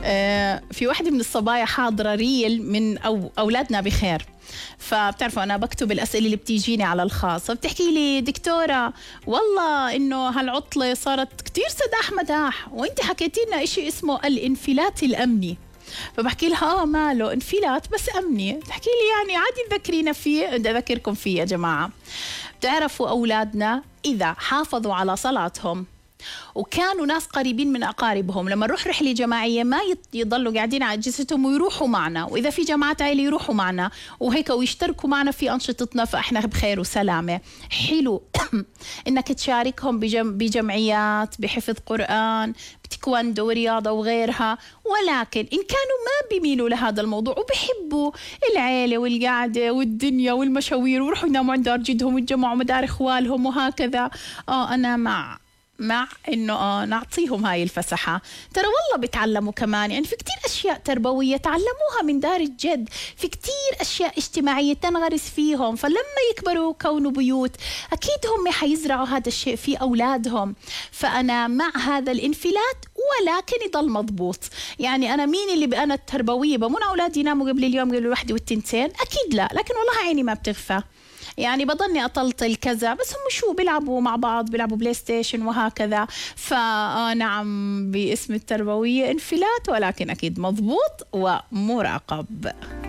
في واحدة من الصبايا حاضرة ريل من أولادنا بخير، فبتعرفوا أنا بكتب الأسئلة اللي بتيجيني على الخاص، فبتحكي لي دكتورة والله إنه هالعطلة صارت كتير سداح مداح، وإنت حكيتي لنا إشي اسمه الانفلات الأمني. فبحكي لها ماله انفلات بس أمني؟ تحكي لي يعني عادي تذكرينا فيه. بدي أذكركم فيه يا جماعة. بتعرفوا أولادنا إذا حافظوا على صلاتهم وكانوا ناس قريبين من أقاربهم، لما نروح رحلة جماعية ما يضلوا قاعدين على أجهزتهم ويروحوا معنا، وإذا في جماعات عائلة يروحوا معنا وهيك ويشتركوا معنا في أنشطتنا، فإحنا بخير وسلامة. حلو إنك تشاركهم بجمعيات، بحفظ قرآن، بتكواندو ورياضة وغيرها، ولكن إن كانوا ما بيميلوا لهذا الموضوع وبيحبوا العيلة والقعدة والدنيا والمشاوير ويروحوا يناموا عند دار جدهم ويتجمعوا مدار إخوالهم وهكذا، أنا مع إنه نعطيهم هاي الفسحة. ترى والله بتعلموا كمان، يعني في كتير أشياء تربوية تعلموها من دار الجد، في كتير أشياء اجتماعية تنغرس فيهم، فلما يكبروا كونوا بيوت أكيد هم حيزرعوا هذا الشيء في أولادهم. فأنا مع هذا الانفلات، ولكن يضل مضبوط. يعني أنا مين اللي أنا التربوية بمون أولادي يناموا قبل اليوم قبل الواحدة والتنتين؟ أكيد لا، لكن والله عيني ما بتغفى، يعني بضلني أطلطل كذا، بس هم شو بيلعبوا مع بعض، بيلعبوا بلاي ستيشن وهكذا. فنعم باسم التربوية انفلات، ولكن أكيد مضبوط ومراقب.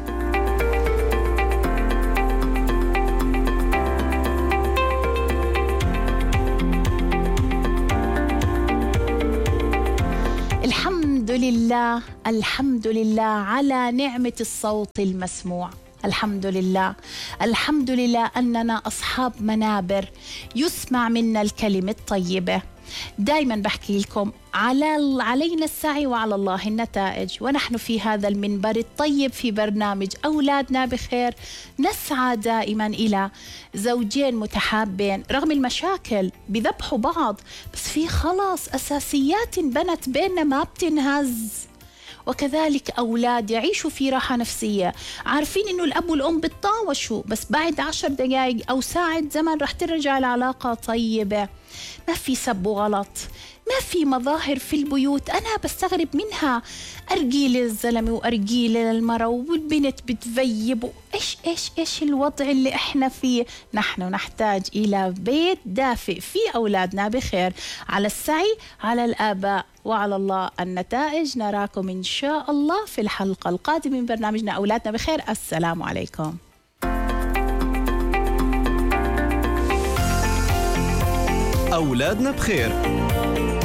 الحمد لله، الحمد لله على نعمة الصوت المسموع. الحمد لله، الحمد لله أننا أصحاب منابر يسمع منا الكلمة الطيبة. دايما بحكي لكم علينا السعي وعلى الله النتائج، ونحن في هذا المنبر الطيب في برنامج أولادنا بخير نسعى دائما إلى زوجين متحابين رغم المشاكل بذبحوا بعض، بس في خلاص أساسيات بنت بيننا ما بتنهز. وكذلك أولاد يعيشوا في راحة نفسية، عارفين إنه الأب والأم بتطاوشوا، بس بعد 10 دقائق أو ساعة زمن رح ترجع العلاقة طيبة. ما في سب وغلط، ما في مظاهر في البيوت أنا بستغرب منها، أرجيل للزلمة وأرجيل للمرأة والبنت بتفيب. إيش الوضع اللي إحنا فيه؟ نحن نحتاج إلى بيت دافئ في أولادنا بخير. على السعي، على الآباء، وعلى الله النتائج. نراكم إن شاء الله في الحلقة القادمة من برنامجنا أولادنا بخير. السلام عليكم. أولادنا بخير.